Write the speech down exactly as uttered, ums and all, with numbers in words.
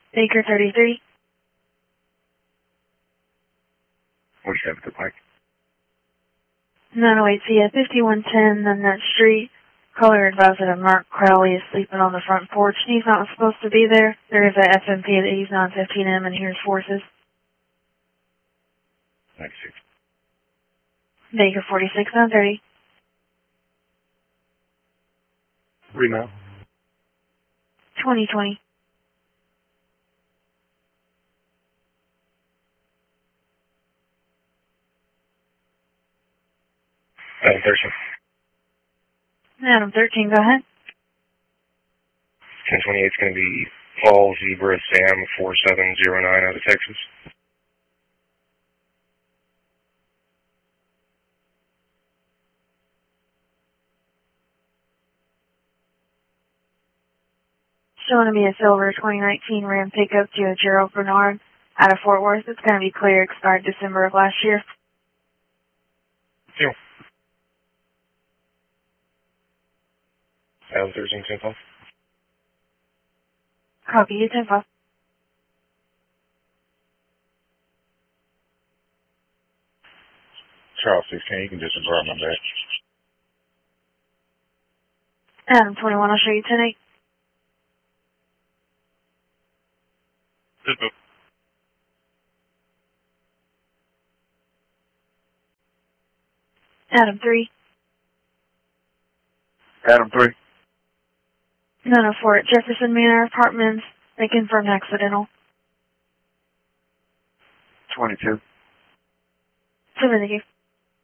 Baker thirty-three. What do you have at the bike? nine oh eight C F fifty-one ten, then that street. Caller advised that Mark Crowley is sleeping on the front porch. He's not supposed to be there. There is a F M P that he's nine fifteen M and here's forces. ninety-six. Baker forty-six, nine thirty. Remount. twenty twenty. Adam thirteen. Adam thirteen, go ahead. ten twenty-eight is going to be Paul Zebra Sam four seven zero nine out of Texas. Showing me a silver twenty nineteen Ram pickup to a Gerald Bernard out of Fort Worth. It's going to be clear, expired December of last year. Deal. Adam thirteen, ten five. Copy you, ten five. Charles sixteen, you can disregard my back. Adam twenty-one, I'll show you ten eight. Dispo. Adam three. Adam three. nine oh four at Jefferson Manor Apartments. They confirmed accidental. twenty-two. Submitting you.